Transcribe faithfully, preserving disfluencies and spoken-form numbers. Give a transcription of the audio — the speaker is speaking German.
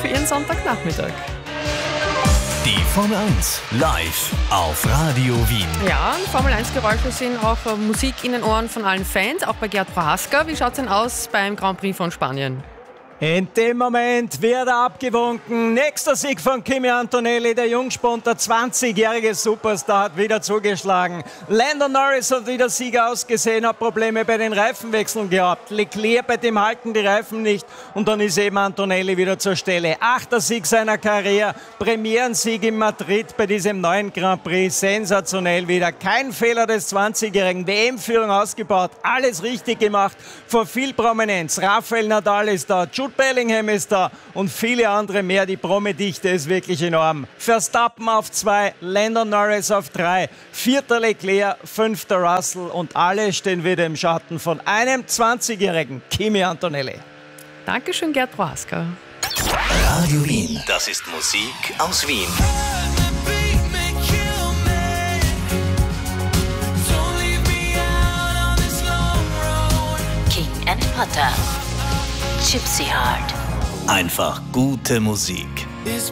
für Ihren Sonntagnachmittag. Die Formel eins live auf Radio Wien. Ja, Formel eins Geräusche sind auch äh, Musik in den Ohren von allen Fans, auch bei Gerd Prohaska. Wie schaut es denn aus beim Grand Prix von Spanien? In dem Moment wird er abgewunken. Nächster Sieg von Kimi Antonelli, der Jungspund, der zwanzigjährige Superstar, hat wieder zugeschlagen. Lando Norris hat wieder Sieger ausgesehen, hat Probleme bei den Reifenwechseln gehabt. Leclerc, bei dem halten die Reifen nicht. Und dann ist eben Antonelli wieder zur Stelle. Achter Sieg seiner Karriere, Premierensieg in Madrid bei diesem neuen Grand Prix. Sensationell wieder. Kein Fehler des zwanzigjährigen. W M-Führung ausgebaut, alles richtig gemacht. Vor viel Prominenz. Rafael Nadal ist da, Jude Bellingham ist da und viele andere mehr. Die Promedichte ist wirklich enorm. Verstappen auf zwei, Lando Norris auf drei, vierter Leclerc, fünfter Russell und alle stehen wieder im Schatten von einem zwanzigjährigen Kimi Antonelli. Dankeschön, Gerd Prohaska. Radio Wien, das ist Musik aus Wien. King and Potter. Gypsy Heart. Einfach gute Musik. This